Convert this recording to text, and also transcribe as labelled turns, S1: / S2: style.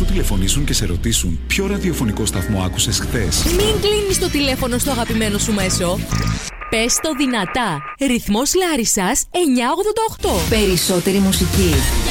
S1: σου τηλεφωνήσουν και σε ρωτήσουν ποιο ραδιοφωνικό σταθμό άκουσες χθες.
S2: Μην κλείνεις το τηλέφωνο στο αγαπημένο σου μέσο. Πες το δυνατά. Ρυθμός Λάρισσας 988.
S3: Περισσότερη μουσική.